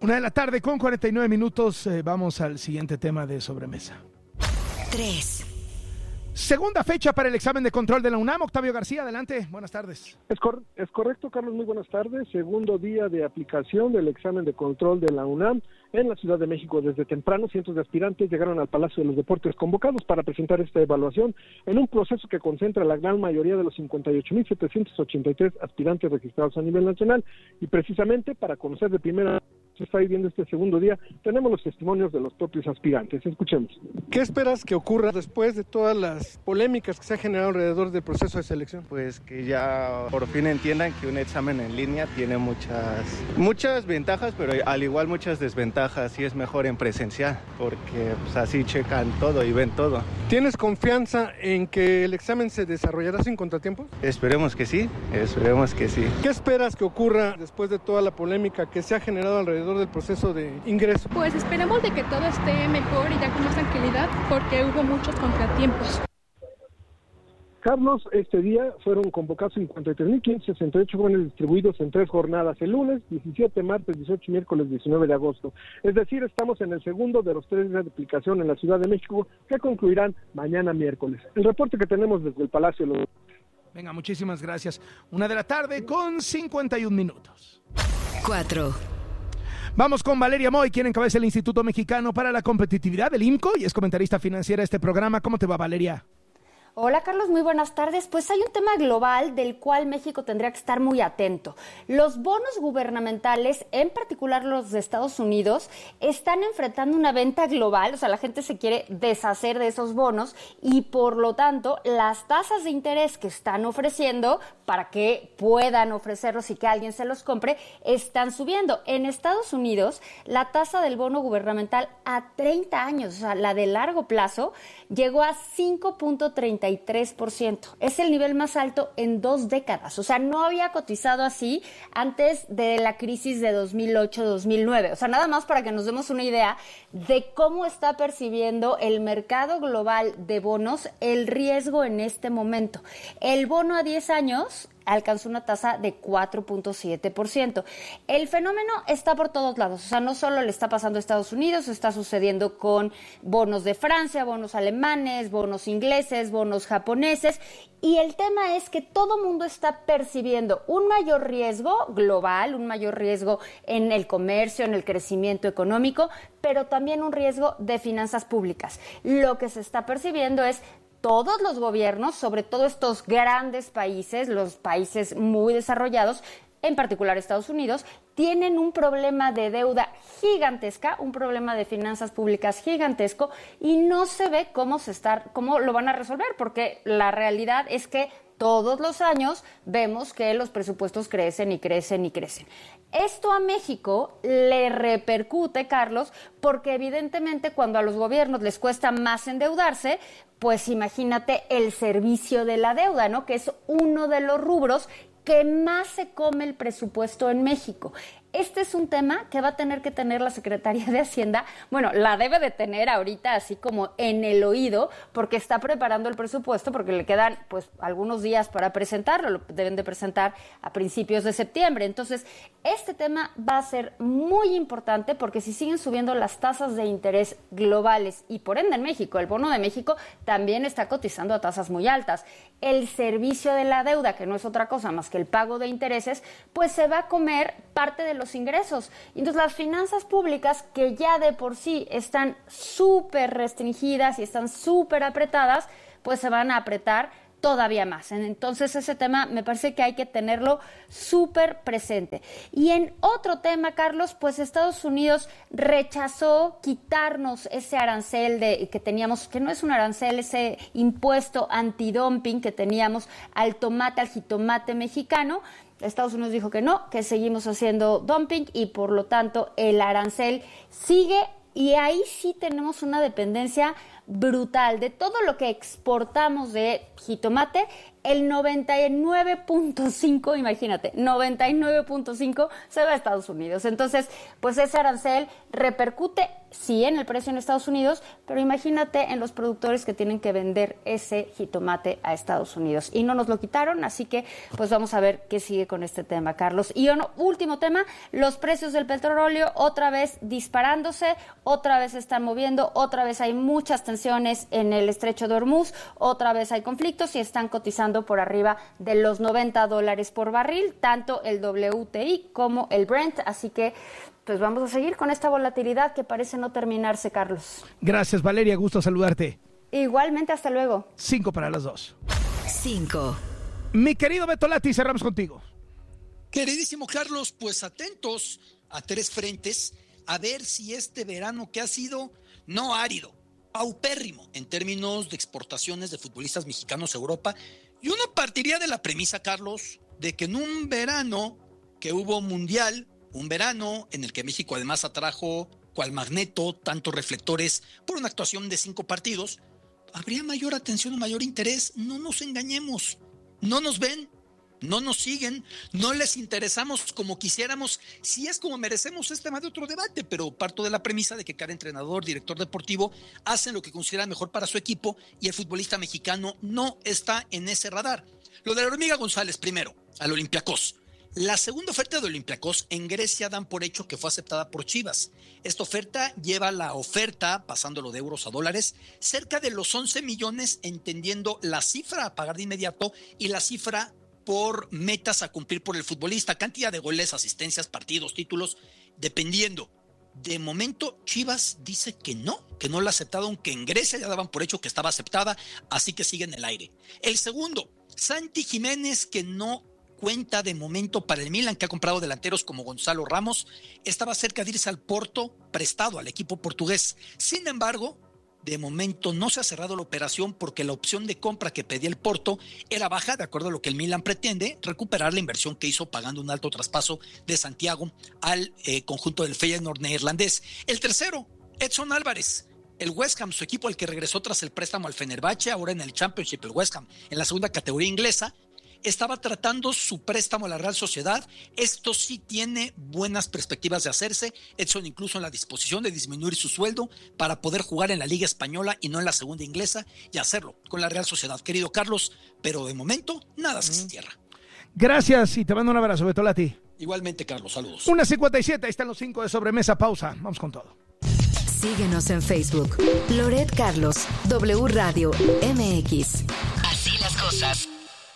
1:49 p.m. Vamos al siguiente tema de sobremesa. 3. Segunda fecha para el examen de control de la UNAM. Octavio García, adelante. Buenas tardes. Es correcto, Carlos. Muy buenas tardes. Segundo día de aplicación del examen de control de la UNAM en la Ciudad de México. Desde temprano, cientos de aspirantes llegaron al Palacio de los Deportes convocados para presentar esta evaluación en un proceso que concentra la gran mayoría de los 58,783 aspirantes registrados a nivel nacional. Y precisamente para conocer de primera se está viviendo este segundo día, tenemos los testimonios de los propios aspirantes. Escuchemos. ¿Qué esperas que ocurra después de todas las polémicas que se han generado alrededor del proceso de selección? Pues que ya por fin entiendan que un examen en línea tiene muchas ventajas, pero al igual muchas desventajas, y es mejor en presencial, porque pues, así checan todo y ven todo. ¿Tienes confianza en que el examen se desarrollará sin contratiempos? Esperemos que sí, esperemos que sí. ¿Qué esperas que ocurra después de toda la polémica que se ha generado alrededor del proceso de ingreso? Pues esperemos de que todo esté mejor y ya con más tranquilidad, porque hubo muchos contratiempos. Carlos, este día fueron convocados 53,568 jóvenes distribuidos en 3 jornadas, el lunes, 17, martes, 18 y miércoles 19 de agosto. Es decir, estamos en el segundo de los 3 días de aplicación en la Ciudad de México, que concluirán mañana miércoles. El reporte que tenemos desde el Palacio de los... Venga, muchísimas gracias. 1:51 p.m. 4. Vamos con Valeria Moy, quien encabeza el Instituto Mexicano para la Competitividad, el IMCO, y es comentarista financiera de este programa. ¿Cómo te va, Valeria? Hola Carlos, muy buenas tardes. Pues hay un tema global del cual México tendría que estar muy atento. Los bonos gubernamentales, en particular los de Estados Unidos, están enfrentando una venta global, o sea, la gente se quiere deshacer de esos bonos y por lo tanto las tasas de interés que están ofreciendo para que puedan ofrecerlos y que alguien se los compre, están subiendo. En Estados Unidos, la tasa del bono gubernamental a 30 años, o sea, la de largo plazo, llegó a 5.33%. Es el nivel más alto en 2 décadas. O sea, no había cotizado así antes de la crisis de 2008-2009. O sea, nada más para que nos demos una idea de cómo está percibiendo el mercado global de bonos el riesgo en este momento. El bono a 10 años alcanzó una tasa de 4.7%. El fenómeno está por todos lados, o sea, no solo le está pasando a Estados Unidos, está sucediendo con bonos de Francia, bonos alemanes, bonos ingleses, bonos japoneses, y el tema es que todo mundo está percibiendo un mayor riesgo global, un mayor riesgo en el comercio, en el crecimiento económico, pero también un riesgo de finanzas públicas. Lo que se está percibiendo es todos los gobiernos, sobre todo estos grandes países, los países muy desarrollados, en particular Estados Unidos, tienen un problema de deuda gigantesca, un problema de finanzas públicas gigantesco y no se ve cómo lo van a resolver, porque la realidad es que todos los años vemos que los presupuestos crecen y crecen y crecen. Esto a México le repercute, Carlos, porque evidentemente cuando a los gobiernos les cuesta más endeudarse, pues imagínate el servicio de la deuda, ¿no? Que es uno de los rubros que más se come el presupuesto en México. Este es un tema que va a tener que tener la Secretaría de Hacienda, bueno, la debe de tener ahorita así como en el oído, porque está preparando el presupuesto, porque le quedan pues algunos días para presentarlo, lo deben de presentar a principios de septiembre. Entonces, este tema va a ser muy importante porque si siguen subiendo las tasas de interés globales y por ende en México, el bono de México también está cotizando a tasas muy altas. El servicio de la deuda, que no es otra cosa más que el pago de intereses, pues se va a comer parte de los ingresos. Entonces las finanzas públicas, que ya de por sí están súper restringidas y están súper apretadas, pues se van a apretar todavía más. Entonces ese tema me parece que hay que tenerlo súper presente. Y en otro tema, Carlos, pues Estados Unidos rechazó quitarnos ese arancel que teníamos, que no es un arancel, ese impuesto antidumping que teníamos al tomate, al jitomate mexicano. Estados Unidos dijo que no, que seguimos haciendo dumping y por lo tanto el arancel sigue y ahí sí tenemos una dependencia brutal de todo lo que exportamos de jitomate. el 99.5, imagínate, 99.5 se va a Estados Unidos. Entonces, pues ese arancel repercute, sí, en el precio en Estados Unidos, pero imagínate en los productores que tienen que vender ese jitomate a Estados Unidos. Y no nos lo quitaron, así que pues vamos a ver qué sigue con este tema, Carlos. Y último tema, los precios del petróleo otra vez disparándose, otra vez se están moviendo, otra vez hay muchas tensiones en el estrecho de Hormuz, otra vez hay conflictos y están cotizando por arriba de los $90 por barril, tanto el WTI como el Brent, así que pues vamos a seguir con esta volatilidad que parece no terminarse, Carlos. Gracias, Valeria, gusto saludarte. Igualmente, hasta luego. 5 para las 2. 5. Mi querido Beto Lati, cerramos contigo. Queridísimo Carlos, pues atentos a 3 frentes, a ver si este verano que ha sido no árido, paupérrimo en términos de exportaciones de futbolistas mexicanos a Europa. Y uno partiría de la premisa, Carlos, de que en un verano que hubo mundial, un verano en el que México además atrajo cual magneto tantos reflectores por una actuación de 5 partidos, habría mayor atención, mayor interés. No nos engañemos, no nos ven, no nos siguen, no les interesamos como quisiéramos. Si es como merecemos, es tema de otro debate, pero parto de la premisa de que cada entrenador, director deportivo, hacen lo que consideran mejor para su equipo y el futbolista mexicano no está en ese radar. Lo de la hormiga González primero, al Olympiacos. La segunda oferta de Olympiacos en Grecia dan por hecho que fue aceptada por Chivas. Esta oferta lleva la oferta, pasándolo de euros a dólares, cerca de los 11 millones, entendiendo la cifra a pagar de inmediato y la cifra por metas a cumplir por el futbolista, cantidad de goles, asistencias, partidos, títulos, dependiendo. De momento, Chivas dice que no la ha aceptado, aunque en Grecia ya daban por hecho que estaba aceptada, así que sigue en el aire. El segundo, Santi Jiménez, que no cuenta de momento para el Milan, que ha comprado delanteros como Gonzalo Ramos, estaba cerca de irse al Porto, prestado al equipo portugués. Sin embargo, de momento no se ha cerrado la operación porque la opción de compra que pedía el Porto era baja, de acuerdo a lo que el Milan pretende, recuperar la inversión que hizo pagando un alto traspaso de Santiago al conjunto del Feyenoord neerlandés. El tercero, Edson Álvarez. El West Ham, su equipo al que regresó tras el préstamo al Fenerbahce, ahora en el Championship, el West Ham, en la segunda categoría inglesa, estaba tratando su préstamo a la Real Sociedad. Esto sí tiene buenas perspectivas de hacerse. Edson incluso en la disposición de disminuir su sueldo para poder jugar en la Liga Española y no en la segunda inglesa y hacerlo con la Real Sociedad. Querido Carlos, pero de momento nada se cierra. Gracias y te mando un abrazo, Beto Lati. Igualmente, Carlos, saludos. 1:57, ahí están los 5 de sobremesa. Pausa, vamos con todo. Síguenos en Facebook. Loret Carlos, W Radio MX. Así las cosas.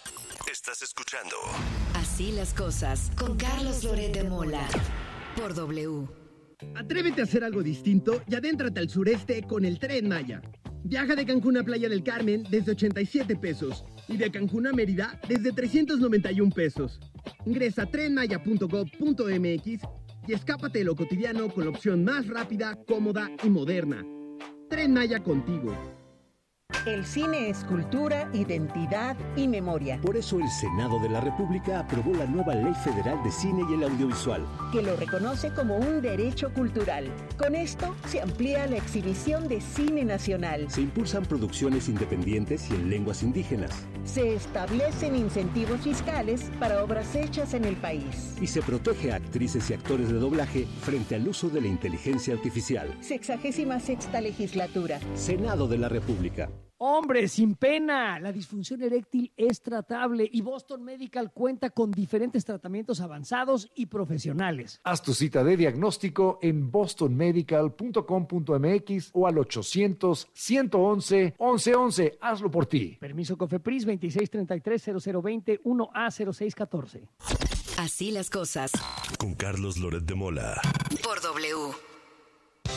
Estás escuchando Así las cosas con Carlos Loret de Mola por W. Atrévete a hacer algo distinto y adéntrate al sureste con el Tren Maya. Viaja de Cancún a Playa del Carmen desde 87 pesos y de Cancún a Mérida desde 391 pesos. Ingresa a trenmaya.gov.mx y escápate de lo cotidiano con la opción más rápida, cómoda y moderna. Tren Maya contigo. El cine es cultura, identidad y memoria. Por eso el Senado de la República aprobó la nueva Ley Federal de Cine y el Audiovisual, que lo reconoce como un derecho cultural. Con esto se amplía la exhibición de cine nacional. Se impulsan producciones independientes y en lenguas indígenas. Se establecen incentivos fiscales para obras hechas en el país. Y se protege a actrices y actores de doblaje frente al uso de la inteligencia artificial. 66ª legislatura. Senado de la República. Hombre, sin pena, la disfunción eréctil es tratable y Boston Medical cuenta con diferentes tratamientos avanzados y profesionales. Haz tu cita de diagnóstico en bostonmedical.com.mx o al 800-111-1111. Hazlo por ti. Permiso COFEPRIS 2633-0020 1A0614. Así las cosas. Con Carlos Loret de Mola. Por W.